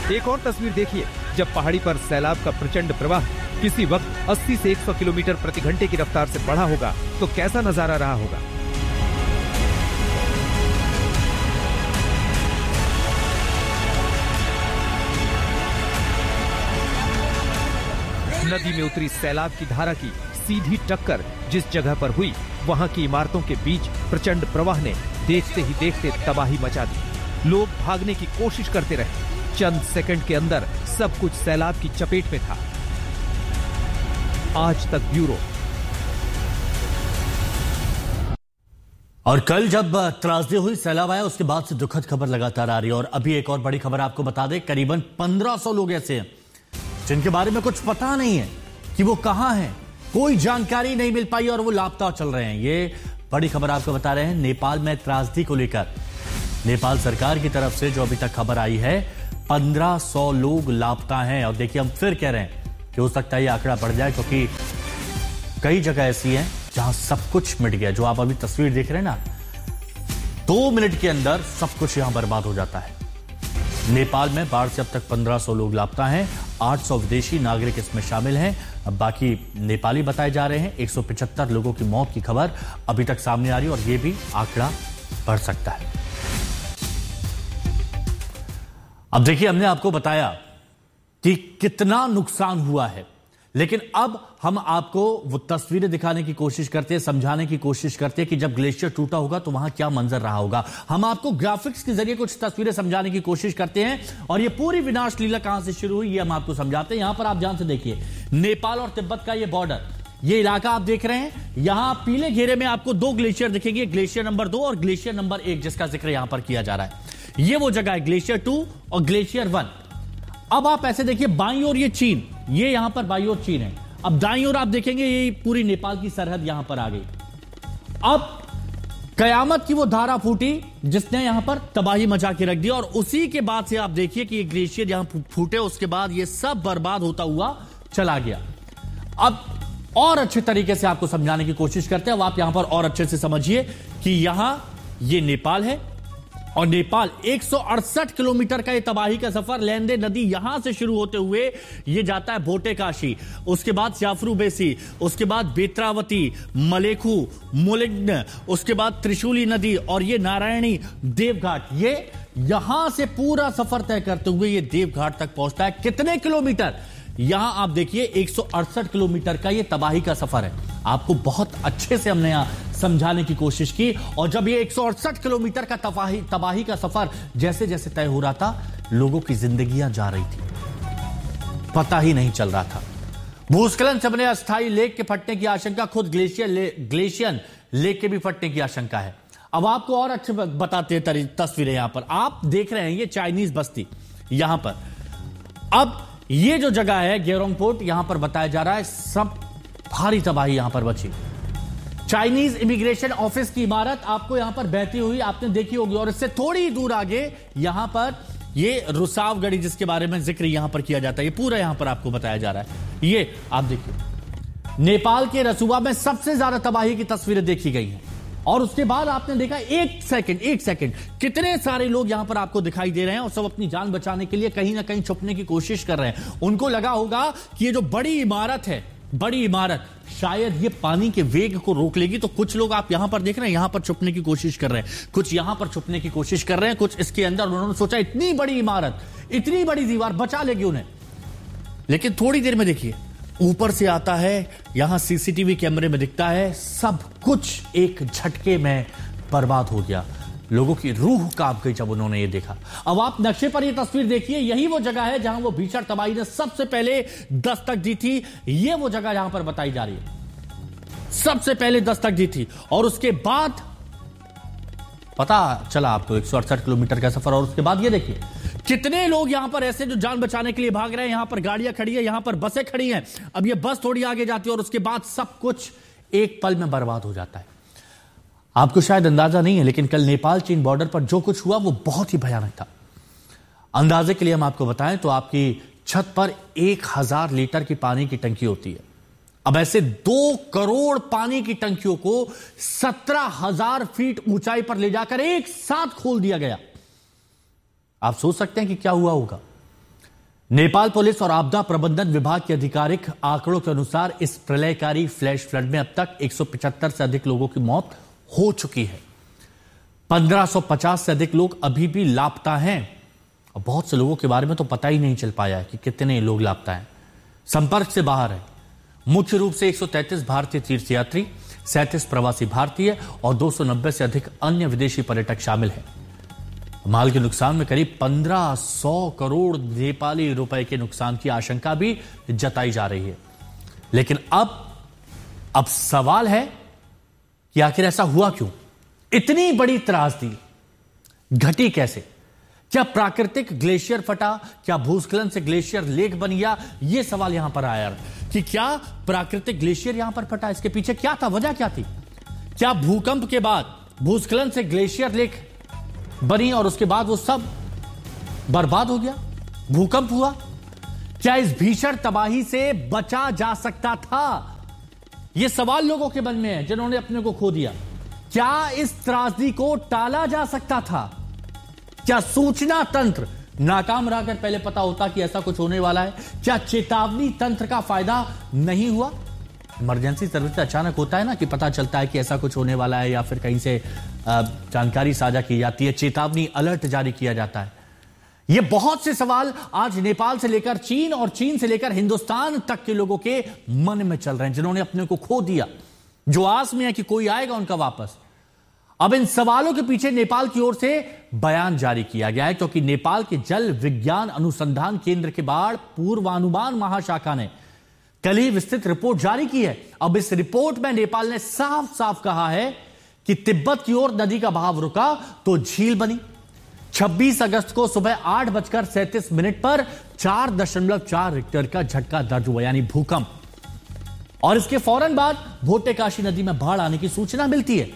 एक और तस्वीर देखिए, जब पहाड़ी पर सैलाब का प्रचंड प्रवाह किसी वक्त 80 से 100 किलोमीटर प्रति घंटे की रफ्तार से बढ़ा होगा तो कैसा नजारा रहा होगा। नदी में उतरी सैलाब की धारा की सीधी टक्कर जिस जगह पर हुई, वहां की इमारतों के बीच प्रचंड प्रवाह ने देखते ही देखते तबाही मचा दी। लोग भागने की कोशिश करते रहे। चंद सेकंड के अंदर सब कुछ सैलाब की चपेट में था। आज तक ब्यूरो। और कल जब त्रासदी हुई, सैलाब आया, उसके बाद से दुखद खबर लगातार आ रही है। और अभी एक और बड़ी खबर आपको बता दें, करीबन 1500 लोग ऐसे हैं जिनके बारे में कुछ पता नहीं है कि वो कहां हैं, कोई जानकारी नहीं मिल पाई और वो लापता चल रहे हैं। ये बड़ी खबर आपको बता रहे हैं। नेपाल में त्रासदी को लेकर नेपाल सरकार की तरफ से जो अभी तक खबर आई है, 1500 लोग लापता हैं। और देखिए, हम फिर कह रहे हैं कि हो सकता है ये आंकड़ा बढ़ जाए, क्योंकि कई जगह ऐसी हैं जहां सब कुछ मिट गया। जो आप अभी तस्वीर देख रहे हैं ना, 2 मिनट के अंदर सब कुछ यहां बर्बाद हो जाता है। नेपाल में बाढ़ से अब तक 1500 लोग लापता हैं। 800 विदेशी नागरिक इसमें शामिल हैं। अब बाकी नेपाली बताए जा रहे हैं। 175 लोगों की मौत की खबर अभी तक सामने आ रही है और यह भी आंकड़ा बढ़ सकता है। अब देखिए, हमने आपको बताया कि कितना नुकसान हुआ है, लेकिन अब हम आपको वो तस्वीरें दिखाने की कोशिश करते हैं, समझाने की कोशिश करते हैं कि जब ग्लेशियर टूटा होगा तो वहां क्या मंजर रहा होगा। हम आपको ग्राफिक्स के जरिए कुछ तस्वीरें समझाने की कोशिश करते हैं और ये पूरी विनाश लीला कहां से शुरू हुई ये हम आपको समझाते हैं। यहां पर आप ध्यान से देखिए, नेपाल और तिब्बत का ये बॉर्डर, ये इलाका आप देख रहे हैं। यहां पीले घेरे में आपको 2 ग्लेशियर दिखेंगे, ग्लेशियर नंबर 2 और ग्लेशियर नंबर 1, जिसका जिक्र यहां पर किया जा रहा है। ये वो जगह है, ग्लेशियर 2 और ग्लेशियर 1। अब आप ऐसे देखिए, बाईं ओर ये चीन, ये यहां पर बाईं ओर चीन है। अब दाईं ओर आप देखेंगे, ये पूरी नेपाल की सरहद यहां पर आ गई। अब कयामत की वो धारा फूटी जिसने यहां पर तबाही मचा के रख दी। और उसी के बाद से आप देखिए कि ये ग्लेशियर यहां फूटे, उसके बाद ये सब बर्बाद होता हुआ चला गया। अब और अच्छे तरीके से आपको समझाने की कोशिश करते हैं। अब आप यहां पर और अच्छे से समझिए कि यहां ये नेपाल है और नेपाल 168 किलोमीटर का ये तबाही का सफर, लेंदे नदी यहां से शुरू होते हुए ये जाता है भोटे काशी, उसके बाद स्याफ्रू बेसी, उसके बाद बेत्रावती, मलेखू, मोलिग्न, उसके बाद त्रिशूली नदी और ये नारायणी देवघाट। ये यहां से पूरा सफर तय करते हुए ये देवघाट तक पहुंचता है। कितने किलोमीटर? यहां आप देखिए, 168 किलोमीटर का ये तबाही का सफर है। आपको बहुत अच्छे से हमने यहां समझाने की कोशिश की। और जब ये 168 किलोमीटर का तबाही का सफर जैसे जैसे तय हो रहा था, लोगों की जिंदगियां जा रही थी, पता ही नहीं चल रहा था। भूस्खलन से बने अस्थायी लेक के फटने की आशंका, खुद ग्लेशियर लेक के भी फटने की आशंका है। अब आपको और अच्छे बताते हैं तस्वीरें। यहां पर आप देख रहे हैं, ये चाइनीज बस्ती यहां पर। अब ये जो जगह है गेरोंग पोर्ट, यहां पर बताया जा रहा है सब भारी तबाही यहां पर बची। चाइनीज इमिग्रेशन ऑफिस की इमारत आपको यहां पर बहती हुई आपने देखी होगी। और इससे थोड़ी दूर आगे यहां पर ये रुसावगढ़ी, जिसके बारे में जिक्र यहां पर किया जाता है, ये पूरा यहां पर आपको बताया जा रहा है। ये आप देखिए, नेपाल के रसुवा में सबसे ज्यादा तबाही की तस्वीरें देखी गई हैं। और उसके बाद आपने देखा, एक सेकंड, कितने सारे लोग यहां पर आपको दिखाई दे रहे हैं और सब अपनी जान बचाने के लिए कहीं ना कहीं छुपने की कोशिश कर रहे हैं। उनको लगा होगा कि ये जो बड़ी इमारत है, बड़ी इमारत शायद ये पानी के वेग को रोक लेगी। तो कुछ लोग आप यहां पर देख रहे हैं, यहां पर छुपने की कोशिश कर रहे हैं, कुछ यहां पर छुपने की कोशिश कर रहे हैं, कुछ इसके अंदर। उन्होंने सोचा इतनी बड़ी इमारत, इतनी बड़ी दीवार बचा लेगी उन्हें। लेकिन थोड़ी देर में देखिए, ऊपर से आता है, यहां सीसीटीवी कैमरे में दिखता है, सब कुछ एक झटके में बर्बाद हो गया। लोगों की रूह कांप गई जब उन्होंने ये देखा। अब आप नक्शे पर ये तस्वीर देखिए, यही वो जगह है जहां वो भीषण तबाही ने सबसे पहले दस्तक दी थी। ये वो जगह जहां पर बताई जा रही है, सबसे पहले दस्तक दी थी। और उसके बाद पता चला आपको 168 किलोमीटर का सफर। और उसके बाद ये देखिए, कितने लोग यहां पर ऐसे जो जान बचाने के लिए भाग रहे हैं। यहां पर गाड़ियां खड़ी है, यहां पर बसें खड़ी हैं। अब ये बस थोड़ी आगे जाती है और उसके बाद सब कुछ एक पल में बर्बाद हो जाता है। आपको शायद अंदाजा नहीं है, लेकिन कल नेपाल चीन बॉर्डर पर जो कुछ हुआ वो बहुत ही भयानक था। अंदाजे के लिए हम आपको बताएं तो आपकी छत पर 1000 लीटर की पानी की टंकी होती है। अब ऐसे 2 करोड़ पानी की टंकियों को 17,000 फीट ऊंचाई पर ले जाकर एक साथ खोल दिया गया। आप सोच सकते हैं कि क्या हुआ होगा। नेपाल पुलिस और आपदा प्रबंधन विभाग के आधिकारिक आंकड़ों के अनुसार इस प्रलयकारी फ्लैश फ्लड में अब तक 175 से अधिक लोगों की मौत हो चुकी है। 1550 से अधिक लोग अभी भी लापता हैं और बहुत से लोगों के बारे में तो पता ही नहीं चल पाया है कि कितने लोग लापता हैं, संपर्क से बाहर है। मुख्य रूप से 133 भारतीय तीर्थयात्री, 37 प्रवासी भारतीय और 290 से अधिक अन्य विदेशी पर्यटक शामिल हैं। माल के नुकसान में करीब 1500 करोड़ नेपाली रुपए के नुकसान की आशंका भी जताई जा रही है। लेकिन अब सवाल है कि आखिर ऐसा हुआ क्यों? इतनी बड़ी त्रासदी घटी कैसे? क्या प्राकृतिक ग्लेशियर फटा? क्या भूस्खलन से ग्लेशियर लेक बन गया? यह सवाल यहां पर आया कि क्या प्राकृतिक ग्लेशियर यहां पर फटा, इसके पीछे क्या था, वजह क्या थी? क्या भूकंप के बाद भूस्खलन से ग्लेशियर लेक बनी और उसके बाद वो सब बर्बाद हो गया? भूकंप हुआ? क्या इस भीषण तबाही से बचा जा सकता था? यह सवाल लोगों के मन में है जिन्होंने अपने को खो दिया। क्या इस त्रासदी को टाला जा सकता था? क्या सूचना तंत्र नाकाम रहा? अगर पहले पता होता कि ऐसा कुछ होने वाला है, क्या चेतावनी तंत्र का फायदा नहीं हुआ? इमरजेंसी सर्विस से अचानक होता है ना कि पता चलता है कि ऐसा कुछ होने वाला है या फिर कहीं से जानकारी साझा की जाती है, चेतावनी अलर्ट जारी किया जाता है। ये बहुत से सवाल आज नेपाल से लेकर चीन और चीन से लेकर हिंदुस्तान तक के लोगों के मन में चल रहे हैं, जिन्होंने अपने को खो दिया, जो आस में है कि कोई आएगा उनका वापस। अब इन सवालों के पीछे नेपाल की ओर से बयान जारी किया गया है, क्योंकि नेपाल के जल विज्ञान अनुसंधान केंद्र के बाढ़ पूर्वानुमान महाशाखा ने कल ही विस्तृत रिपोर्ट जारी की है। अब इस रिपोर्ट में नेपाल ने साफ साफ कहा है कि तिब्बत की ओर नदी का बहाव रुका तो झील बनी। 26 अगस्त को सुबह 8:37 पर 4.4 रिक्टर का झटका दर्ज हुआ, यानी भूकंप। और इसके फौरन बाद भोटेकाशी नदी में बाढ़ आने की सूचना मिलती है।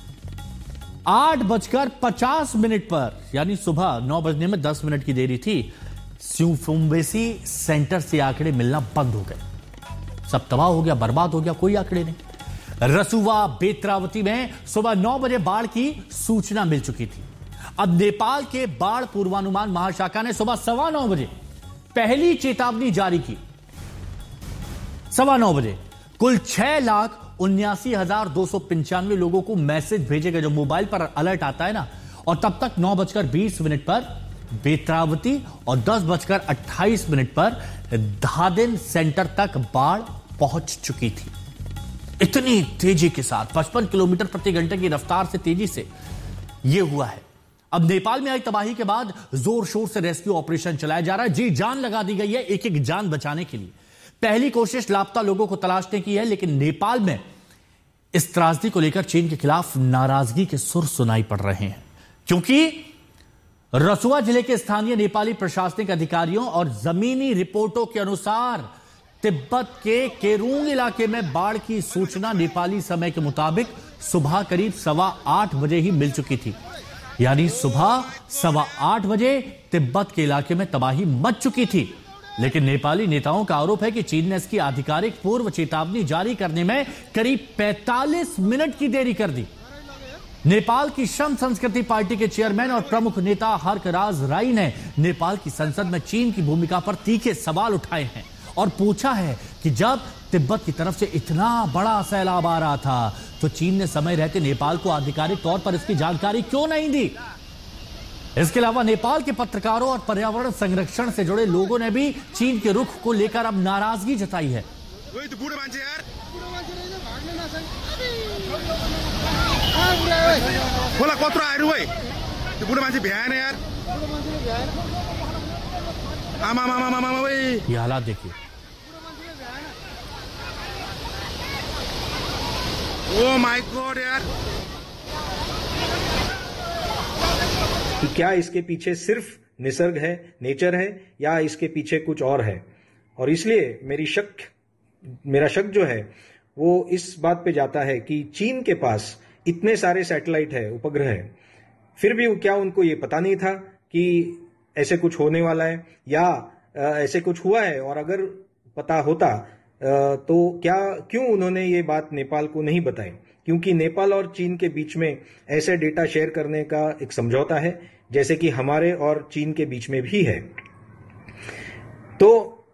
8:50 पर, यानी सुबह 9 बजने में 10 मिनट की देरी थी, स्यूफुम्बेसी सेंटर से आंकड़े मिलना बंद हो गए। सब तबाह हो गया, बर्बाद हो गया, कोई आंकड़े नहीं। रसुवा बेत्रावती में सुबह 9 बजे बाढ़ की सूचना मिल चुकी थी। अब नेपाल के बाढ़ पूर्वानुमान महाशाखा ने सुबह 9:15 बजे पहली चेतावनी जारी की। 9:15 बजे कुल 6,79,295 लोगों को मैसेज भेजे गए, जो मोबाइल पर अलर्ट आता है ना। और तब तक 9:20 पर बेत्रावती और 10:28 पर धादिन सेंटर तक बाढ़ पहुंच चुकी थी। इतनी तेजी के साथ 55 किलोमीटर प्रति घंटे की रफ्तार से तेजी से यह हुआ है। अब नेपाल में आई तबाही के बाद जोर शोर से रेस्क्यू ऑपरेशन चलाया जा रहा है। जी जान लगा दी गई है एक एक जान बचाने के लिए। पहली कोशिश लापता लोगों को तलाशने की है, लेकिन नेपाल में इस त्रासदी को लेकर चीन के खिलाफ नाराजगी के सुर सुनाई पड़ रहे हैं, क्योंकि रसुआ जिले के स्थानीय नेपाली प्रशासनिक अधिकारियों और जमीनी रिपोर्टों के अनुसार तिब्बत के केरूंग इलाके में बाढ़ की सूचना नेपाली समय के मुताबिक सुबह करीब 8:15 बजे ही मिल चुकी थी। यानी सुबह 8:15 बजे तिब्बत के इलाके में तबाही मच चुकी थी। लेकिन नेपाली नेताओं का आरोप है कि चीन ने इसकी आधिकारिक पूर्व चेतावनी जारी करने में करीब 45 मिनट की देरी कर दी। नेपाल की श्रम संस्कृति पार्टी के चेयरमैन और प्रमुख नेता हरकराज राई ने नेपाल की संसद में चीन की भूमिका पर तीखे सवाल उठाए हैं और पूछा है कि जब तिब्बत की तरफ से इतना बड़ा सैलाब आ रहा था तो चीन ने समय रहते नेपाल को आधिकारिक तौर पर इसकी जानकारी क्यों नहीं दी। इसके अलावा नेपाल के पत्रकारों और पर्यावरण संरक्षण से जुड़े लोगों ने भी चीन के रुख को लेकर अब नाराजगी जताई है। ये हालात देखिए। ओ माय गॉड यार, कि क्या इसके पीछे सिर्फ निसर्ग है, नेचर है, या इसके पीछे कुछ और है। और इसलिए मेरा शक जो है वो इस बात पे जाता है कि चीन के पास इतने सारे सैटेलाइट है, उपग्रह है, फिर भी क्या उनको ये पता नहीं था कि ऐसे कुछ होने वाला है या ऐसे कुछ हुआ है। और अगर पता होता तो क्यों उन्होंने ये बात नेपाल को नहीं बताई, क्योंकि नेपाल और चीन के बीच में ऐसे डेटा शेयर करने का एक समझौता है, जैसे कि हमारे और चीन के बीच में भी है। तो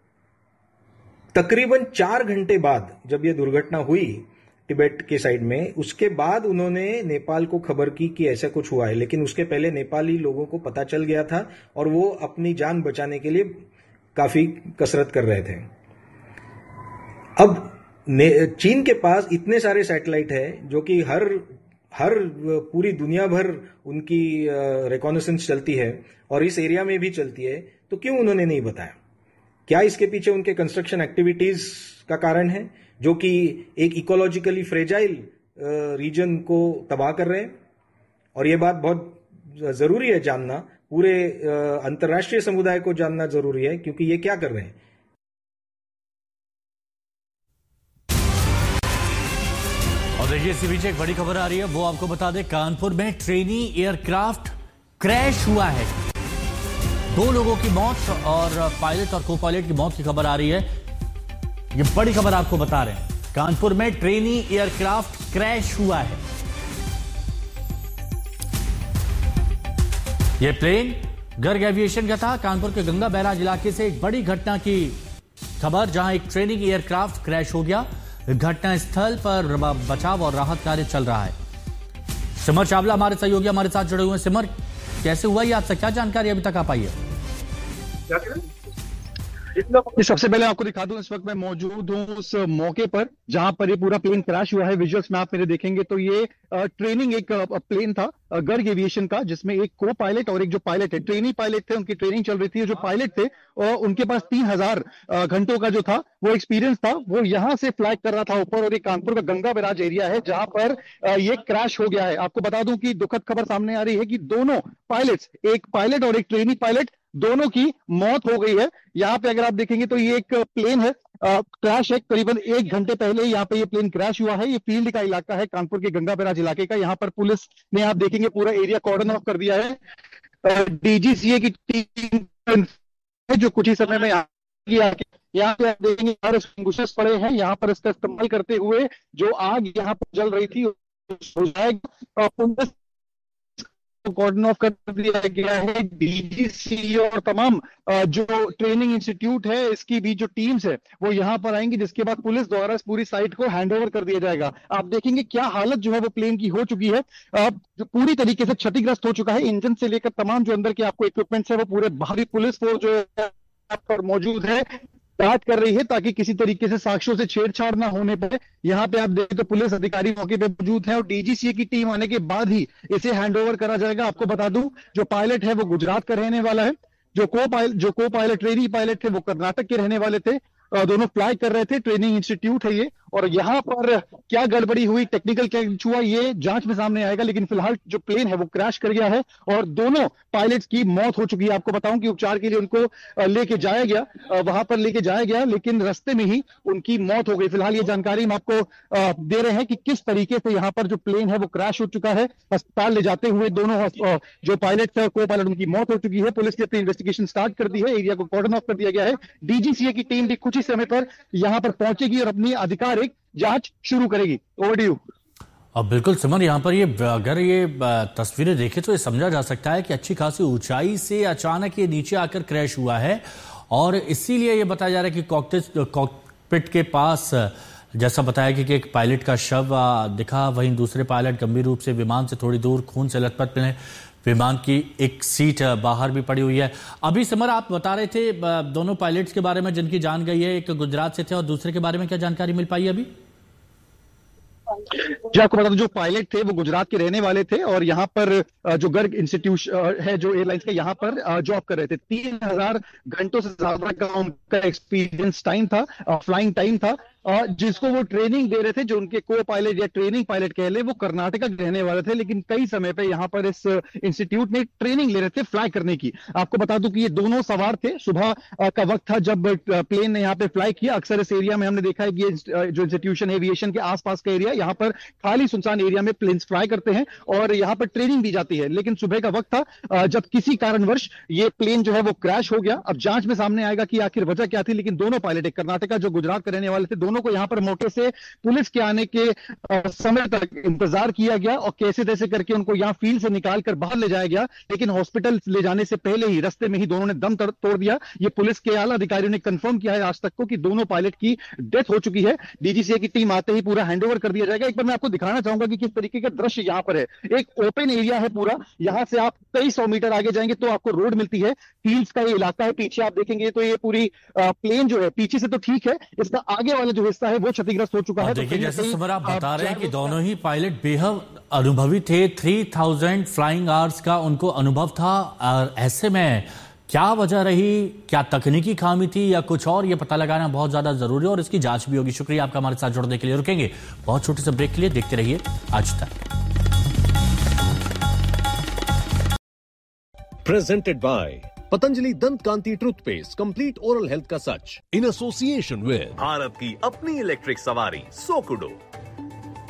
तकरीबन 4 घंटे बाद जब यह दुर्घटना हुई तिब्बत के साइड में, उसके बाद उन्होंने नेपाल को खबर की कि ऐसा कुछ हुआ है, लेकिन उसके पहले नेपाली लोगों को पता चल गया था और वो अपनी जान बचाने के लिए काफी कसरत कर रहे थे। अब चीन के पास इतने सारे सैटेलाइट है जो कि हर पूरी दुनिया भर उनकी रिकॉनेसेंस चलती है और इस एरिया में भी चलती है, तो क्यों उन्होंने नहीं बताया? क्या इसके पीछे उनके कंस्ट्रक्शन एक्टिविटीज का कारण है जो कि एक इकोलॉजिकली फ्रेजाइल रीजन को तबाह कर रहे हैं? और यह बात बहुत जरूरी है जानना, पूरे अंतर्राष्ट्रीय समुदाय को जानना जरूरी है, क्योंकि ये क्या कर रहे हैं। और देखिए इसी बीच एक बड़ी खबर आ रही है, वो आपको बता दें, कानपुर में ट्रेनी एयरक्राफ्ट क्रैश हुआ है। 2 लोगों की मौत और पायलट और को-पायलट की मौत की खबर आ रही है। ये बड़ी खबर आपको बता रहे हैं, कानपुर में ट्रेनी एयरक्राफ्ट क्रैश हुआ है। यह प्लेन गर्ग एविएशन का था। कानपुर के गंगा बैराज इलाके से एक बड़ी घटना की खबर, जहां एक ट्रेनिंग एयरक्राफ्ट क्रैश हो गया। घटना स्थल पर बचाव और राहत कार्य चल रहा है। सिमर चावला हमारे सहयोगी हमारे साथ जुड़े हुए हैं। सिमर, कैसे हुआ ये हादसा, क्या जानकारी अभी तक आ पाई है? सबसे पहले आपको दिखा दूं, इस वक्त मैं मौजूद हूं उस मौके पर जहां पर ये पूरा प्लेन क्रैश हुआ है। विजुअल्स में आप मेरे देखेंगे तो ये ट्रेनिंग एक प्लेन था गर्ग एविएशन का, जिसमें एक को पायलट और एक जो पायलट है, ट्रेनी पायलट थे, उनकी ट्रेनिंग चल रही थी। जो पायलट थे उनके पास 3000 घंटों का जो था वो एक्सपीरियंस था। वो यहां से फ्लाई कर रहा था ऊपर, और ये कानपुर का गंगा बैराज एरिया है जहां पर ये क्रैश हो गया है। आपको बता दूं कि दुखद खबर सामने आ रही है कि दोनों पायलट्स, एक पायलट और एक ट्रेनी पायलट, दोनों की मौत हो गई है। यहाँ पे अगर आप देखेंगे तो ये एक प्लेन है, क्रैश है। करीबन 1 घंटे पहले यहाँ पे ये प्लेन क्रैश हुआ है। ये फील्ड का इलाका है कानपुर के गंगा बैराज इलाके का। यहाँ पर पुलिस ने, आप देखेंगे, पूरा एरिया कॉर्डन ऑफ कर दिया है। डीजीसीए की टीम जो कुछ ही समय में यहाँ पे आप देखेंगे एक्सटिंग्विशर्स पड़े हैं। यहाँ पर इसका इस्तेमाल करते हुए जो आग यहाँ पर जल रही थी पुलिस कॉर्डन ऑफ कर दिया गया है। डीजीसी और तमाम जो ट्रेनिंग इंस्टीट्यूट है इसकी भी जो टीम्स है वो यहाँ पर आएंगी, जिसके बाद पुलिस द्वारा इस पूरी साइट को हैंडओवर कर दिया जाएगा। आप देखेंगे क्या हालत जो है वो प्लेन की हो चुकी है, जो पूरी तरीके से क्षतिग्रस्त हो चुका है। इंजन से लेकर तमाम जो अंदर के आपको इक्विपमेंट्स है वो पूरे बाहरी पुलिस फोर्स जो है यहाँ पर मौजूद है, जांच कर रही है ताकि किसी तरीके से साक्ष्यों से छेड़छाड़ ना होने पाए। यहाँ पे आप देखें तो पुलिस अधिकारी मौके पे मौजूद है और डीजीसीए की टीम आने के बाद ही इसे हैंडओवर करा जाएगा। आपको बता दूं, जो पायलट है वो गुजरात का रहने वाला है, जो को पायलट ट्रेनी पायलट थे वो कर्नाटक के रहने वाले थे। दोनों फ्लाई कर रहे थे। ट्रेनिंग इंस्टीट्यूट है ये, और यहाँ पर क्या गड़बड़ी हुई, टेक्निकल क्या हुआ, ये जांच में सामने आएगा। लेकिन फिलहाल जो प्लेन है वो क्रैश कर गया है और दोनों पायलट्स की मौत हो चुकी है। आपको बताऊं कि उपचार के लिए उनको लेके जाया गया, वहां पर लेके जाया गया, लेकिन रास्ते में ही उनकी मौत हो गई। फिलहाल ये जानकारी हम आपको दे रहे हैं कि किस तरीके से यहाँ पर जो प्लेन है वो क्रैश हो चुका है। अस्पताल ले जाते हुए दोनों जो पायलट थे और को पायलट, उनकी मौत हो चुकी है। पुलिस ने अपनी इन्वेस्टिगेशन स्टार्ट कर दी है, एरिया को कॉर्डन ऑफ कर दिया गया है। डीजीसीए की टीम भी कुछ ही समय पर यहाँ पर पहुंचेगी और अपनी आधिकारिक जांच शुरू करेगी। Over to you. अब बिल्कुल सिमर, यहाँ पर ये अगर ये तस्वीरें देखें तो ये समझा जा सकता है कि अच्छी खासी ऊंचाई से अचानक ये नीचे आकर क्रैश हुआ है, और इसीलिए ये बताया जा रहा है कि कॉकपिट के पास जैसा बताया कि एक पायलट का शव दिखा, वहीं दूसरे पायलट गंभीर रूप से विमान से थोड़ी दूर खून से लथपथ मिले। विमान की एक सीट बाहर भी पड़ी हुई है। अभी सिमर आप बता रहे थे दोनों पायलट्स के बारे में जिनकी जान गई है, एक गुजरात से थे और दूसरे के बारे में क्या जानकारी मिल पाई अभी? जी, आपको बता दूं, जो पायलट थे वो गुजरात के रहने वाले थे और यहाँ पर जो गर्ग इंस्टीट्यूट है जो एयरलाइंस का, यहाँ पर जॉब कर रहे थे। 3000 घंटों से ज्यादा का उनका एक्सपीरियंस टाइम था, फ्लाइंग टाइम था, जिसको वो ट्रेनिंग दे रहे थे। जो उनके को पायलट या ट्रेनिंग पायलट कह ले, वो कर्नाटका के रहने वाले थे, लेकिन कई समय पे यहाँ पर इस इंस्टीट्यूट में ट्रेनिंग ले रहे थे फ्लाई करने की। आपको बता दूं कि ये दोनों सवार थे। सुबह का वक्त था जब प्लेन ने यहाँ पे फ्लाई किया। अक्सर इस एरिया में हमने देखा है कि ये जो इंस्टीट्यूशन एविएशन के आसपास का एरिया, यहाँ पर खाली सुनसान एरिया में प्लेन्स फ्लाई करते हैं और यहाँ पर ट्रेनिंग दी जाती है। लेकिन सुबह का वक्त था जब किसी कारणवश ये प्लेन जो है वो क्रैश हो गया। अब जांच में सामने आएगा कि आखिर वजह क्या थी, लेकिन दोनों पायलट, कर्नाटका जो गुजरात के रहने वाले थे, दोनों दोनों को यहाँ पर मौके से पुलिस के आने के समय तक इंतजार किया गया और कैसे तैसे करके उनको यहाँ फील्ड से निकाल कर बाहर ले जाया गया, लेकिन हॉस्पिटल ले जाने से पहले ही रास्ते में ही दोनों ने दम तोड़ दिया। ये पुलिस के आला अधिकारियों ने कंफर्म किया है आज तक को कि दोनों पायलट की डेथ हो चुकी है। डीजीसीए की टीम आते ही पूरा हैंडओवर कर दिया जाएगा। एक बार मैं आपको दिखाना चाहूंगा कि किस तरीके का दृश्य यहाँ पर है। एक ओपन एरिया है पूरा, यहाँ से आप कई 100 मीटर आगे जाएंगे तो आपको रोड मिलती है, फील्ड्स का ये इलाका है। पीछे आप देखेंगे तो ये पूरी प्लेन जो है पीछे से तो ठीक है, इसका आगे वाला जो हिस्सा है वो क्षतिग्रस्त हो चुका है। देखिए जैसे समर आप बता रहे हैं कि दोनों ही पायलट बेहद अनुभवी थे, 3000 फ्लाइंग आवर्स का उनको अनुभव था। और ऐसे में क्या वजह रही, क्या तकनीकी खामी थी या कुछ और, ये पता लगाना बहुत ज्यादा जरूरी है और इसकी जांच भी होगी। शुक्रिया आपका हमारे साथ जुड़ने के लिए। रुकेंगे बहुत छोटे से ब्रेक के लिए, देखते रहिए आज तक। Presented by Patanjali Dant Kanti Toothpaste, complete oral health का सच, in association with भारत की अपनी इलेक्ट्रिक सवारी सोकुडो।